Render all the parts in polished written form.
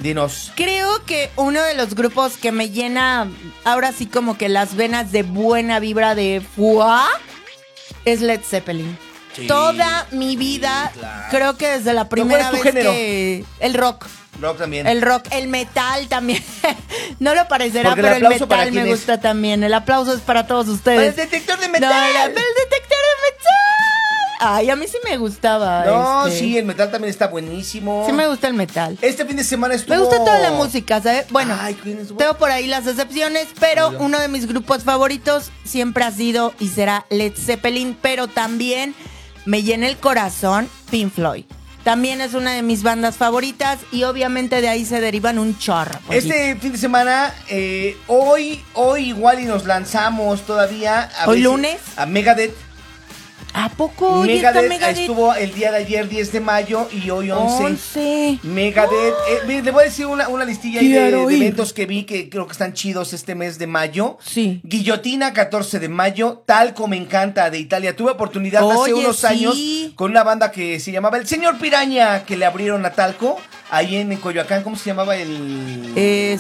Dinos. Creo que uno de los grupos que me llena ahora sí como que las venas de buena vibra de fuá es Led Zeppelin. Sí, Toda mi vida, claro. creo que desde la primera ¿Cuál es tu vez género? que... El rock. Rock también. El rock, el metal también. No lo parecerá, Porque el pero el aplauso, ¿para metal me quién es? gusta también. El aplauso es para todos ¡Para ustedes. el detector de No, metal! el detector de metal. Ay, a mí sí me gustaba. No, sí, el metal también está buenísimo. Sí me gusta el metal. Este fin de semana estuvo... Me gusta toda la música, ¿sabes? Bueno, Ay, ¿quién estuvo? tengo por ahí las excepciones, pero Oiga. uno de mis grupos favoritos siempre ha sido y será Led Zeppelin, pero también me llena el corazón Pink Floyd. También es una de mis bandas favoritas y obviamente de ahí se derivan un chorro. Este fin de semana, hoy igual y nos lanzamos todavía. ¿Hoy lunes? A Megadeth. ¿A poco hoy está Megadeth Megadeth? estuvo el día de ayer, 10 de mayo, y hoy 11. 11. Megadeth. Miren, le voy a decir una listilla ahí Quiero de ir. eventos que vi que creo que están chidos este mes de mayo. Sí. Guillotina, 14 de mayo. Talco, me encanta, de Italia. Tuve oportunidad hace Oye, unos sí. años con una banda que se llamaba El Señor Piraña, que le abrieron a Talco, ahí en Coyoacán. ¿Cómo se llamaba el...? Un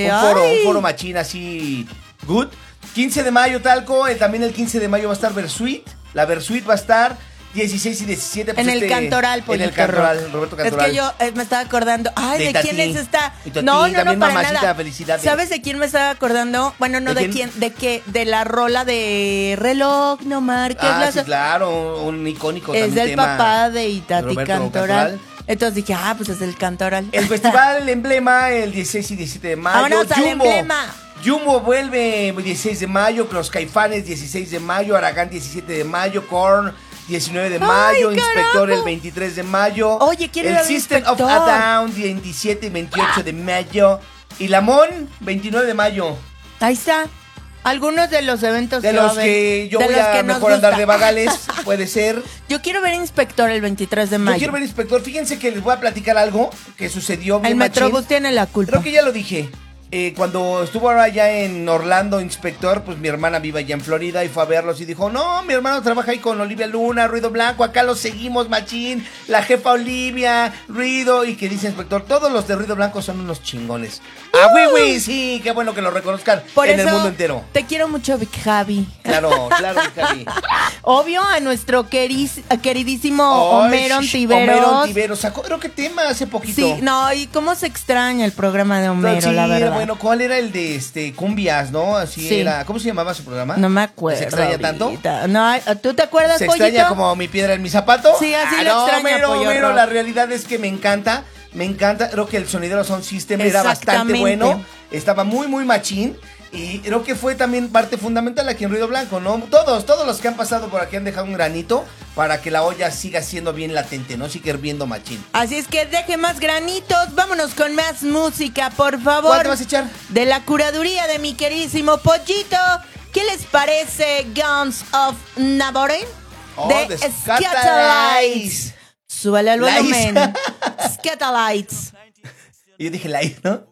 foro machín así, good. 15 de mayo, Talco. También el 15 de mayo va a estar Versuit. La Versuit va a estar 16 y 17. Pues En el Cantoral, En Pollito el Cantoral, Rock. Roberto Cantoral. Es que yo me estaba acordando. Ay, ¿de Itatí. quién es esta? Itatí, No, también para mamacita, nada. felicidades. ¿Sabes de quién me estaba acordando? Bueno, no, ¿De ¿de quién? quién? ¿De qué? De la rola de Reloj, no marques. Sí, claro, un icónico Es también del tema. papá de Itatí Roberto Cantoral. Entonces dije, pues es el Cantoral. El festival El Emblema, el 16 y 17 de mayo. ¡Vámonos al Emblema! Jumbo vuelve 16 de mayo, Los Caifanes 16 de mayo, Aragán 17 de mayo, Korn 19 de mayo, ¡Ay, Inspector carajo! el 23 de mayo. Oye, quiero ir el a ver System of Inspector. a Down 27 y 28 de mayo. Y Lamón 29 de mayo. Ahí está. Algunos de los eventos De que va a los haber. que yo De voy los a que nos mejor andar gusta. de vagales, puede ser. Yo quiero ver Inspector el 23 de mayo. Yo quiero ver Inspector. Fíjense que les voy a platicar algo que sucedió bien El machín. Metrobús tiene la culpa. Creo que ya lo dije. Cuando estuvo ahora allá en Orlando, Inspector, pues mi hermana vive allá en Florida y fue a verlos y dijo, no, mi hermano trabaja ahí con Olivia Luna, Ruido Blanco, acá los seguimos, machín, la jefa Olivia, Ruido, y que dice Inspector, todos los de Ruido Blanco son unos chingones. ¡Ah, güey! Sí, qué bueno que lo reconozcan Por en eso el mundo entero. te quiero mucho, Vic Javi. Claro, Javi. Obvio, a nuestro queridísimo Ay, Homero Homero Ontiveros. Ontiveros, sacó creo que tema hace poquito. Sí, no, y cómo se extraña el programa de Homero, Sí, la verdad. bueno, ¿cuál era el de cumbias, no? Así Sí. era. ¿Cómo se llamaba su programa? No me acuerdo. ¿Se extraña tanto? ahorita. No, ¿tú te acuerdas, ¿Se Pollito? extraña como mi piedra en mi zapato? Sí, así lo no, extraña, Homero, Pollo Homero, Rock. la realidad es que me encanta. Creo que el sonidero Sound System era bastante Exactamente. bueno. Estaba muy, muy machín. Y creo que fue también parte fundamental aquí en Ruido Blanco, ¿no? Todos los que han pasado por aquí han dejado un granito para que la olla siga siendo bien latente, ¿no? Sigue hirviendo machín. Así es que deje más granitos. Vámonos con más música, por favor. ¿Cuál te vas a echar? De la curaduría de mi queridísimo Pollito. ¿Qué les parece Guns of Navarone? Oh, de de Scatalites. Scatalites. Súbele al Lights. volumen. Scatalites. Y yo dije like, ¿no?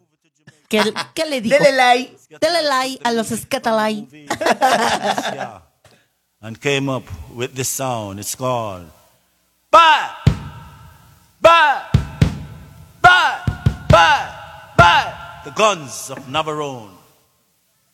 ¿Qué le digo? Dele like. Dele like a los Scatalites. And came up with this sound. It's called Bye! Bye! Bye! Bye! Bye! The Guns of Navarone.